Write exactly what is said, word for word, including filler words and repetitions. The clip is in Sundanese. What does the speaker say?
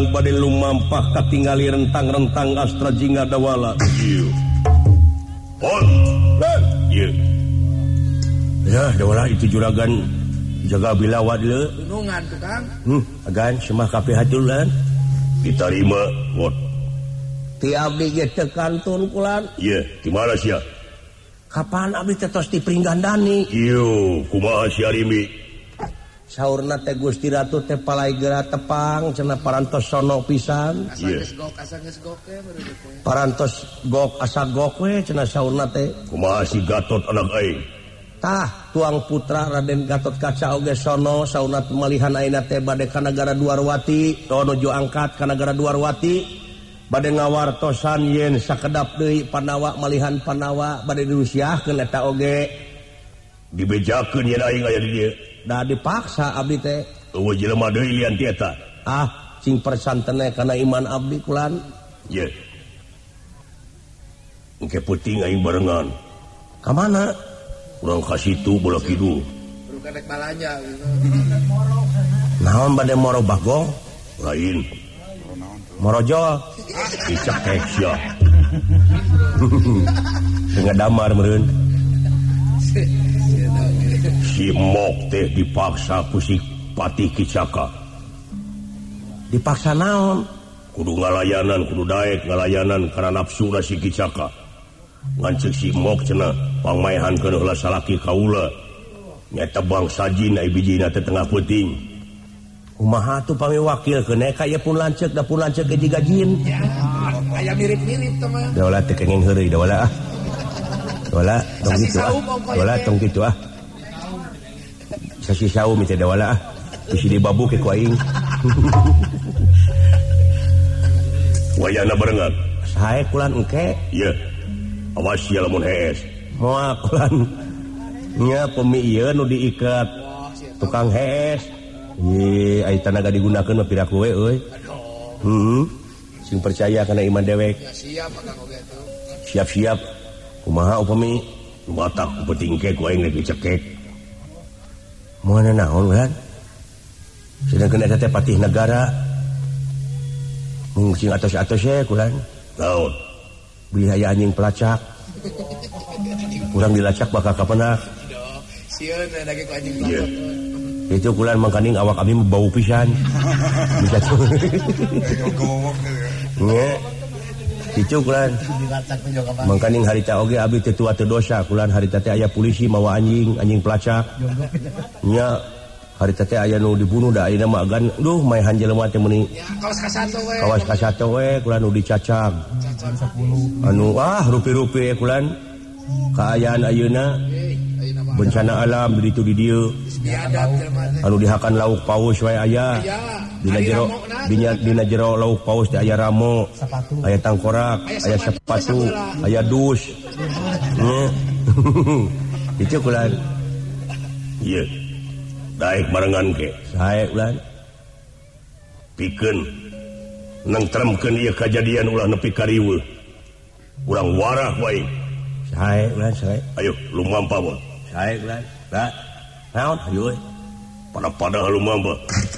urang bade lumampah katingali rentang-rentang astra jingga dawala. Ieu. Pon. Ieu. Ya, dawala itu juragan jaga bilawat le. Tunungan tukang. Hmm, agan semah kabeh hatulan. Ditarima, Wot. Ti abdi ge teu kantun kulan. Ieu, di mana sia? Kapan abdi teh tos dipringgandani? Ieu, kumaha si Arimi? Saurna teh Gusti Ratu teh palai geura tepang cenah parantos sono pisan. Asa geus gok, asa geus gok we baru we. Parantos gok asa gok we cenah saurna teh. Kumaha si Gatot anak aing? Tah, tuang putra Raden Gatot Kaca oge sono saurna malihan ayeuna teh bade ka nagara Duarwati, oh nuju angkat ka nagara Duarwati. Bade ngawartosan yen sakedap deui Panawa malihan Panawa bade dirusiahkeun eta oge. Dibejakeun yen aing aya di dieu. Da dipaksa abdi teh. Eueuh jelema deui lian ti eta. Ah, cing persantene kana iman abdi kulan. Ye. Engke peuting aing barengan. Ka mana? Urang ka situ bola kidul. Baru kadek balanja gitu. Naon bade moro bagong? Lain. Morojol. Dicak kek sia. Dengan damar meureun. Si Mok teh dipaksa ku si Patih Kicaka. Dipaksa naon? Kudu ngalayanan, kudu daek ngalayanan karena nafsu si Kicaka. Ngancik si Mok cenah pangmaehankeun heula salaki kaula. Nyata bang sajin ai bijina teh tengah peuting. Kumaha tuh pamiwakilkeun eka ieu pun lanceuk da pun lanceuk ge jiga jin. Ya, aya mirip-mirip teh mah. Da ulah teu kenging heureuy da ulah ah. Da ulah tong kitu ah. Da ulah tong kitu ah. Sasi saum teh da ulah ah. Bisi dibabu ke ku aing. Wayana barengan. Sae kulan engke? Ieu. Awas sia lamun hees. Moal kulan. Nya pemi ieu nu diiket. Tukang hees. Ye, ai tanaga digunakeun mah piraku we euy. Heeh. Sing percaya kana iman dewek. Ya siap akang oge tuh. Siap-siap. Kumaha upami Batak peuting ke ku aing lagi cekek. Moana naon kan? Sedangkeun eta teh patih negara. Mung sing atos-atos ye kulan. Naon? Beli aya anjing pelacak. Urang dilacak bakal kapenak. Sieun da ge ku anjing Iya. Itu kulan mangkaning awak abdi bau pisan. Bisa tuh. Nge. Itu kulan. Mangkaning harita oge abdi teu tua teu dosa kulan harita teh aya polisi mawa anjing, anjing pelacak. Nya harita teh aya nu dibunuh da ayeuna mah agan duh maehan jelema teh meuni. Ya, kawas ka satu we. Kawas ka satu we kulan nu dicacag. sepuluh. Anu ah rupi-rupi kulan. Kaayaan ayeuna bencana alam di ditu di dieu. Anu dihakan lauk paus wae aya. Dina jero dina dina jero lauk paus teh aya ramo, aya tangkorak, aya sepatu, aya dus. Nya. Itu kulan. Ieu. Daek barengan ke. Sae ulan. Pikeun nangtremkeun ieu kajadian ulah nepi ka riweuh. Urang warah wae. Sae ulan sae. Ayo lumampa mah. Sae ulan. Da. Naon hayu we. Pada-pada lumampa.